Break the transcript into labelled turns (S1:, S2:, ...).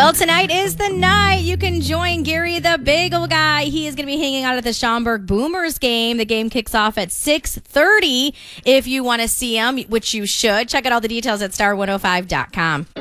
S1: Well, tonight is the night. You can join Gary the Bagel Guy. He is going to be hanging out at the Schaumburg Boomers game. The game kicks off at 6:30. If you want to see him, which you should, check out all the details at star105.com.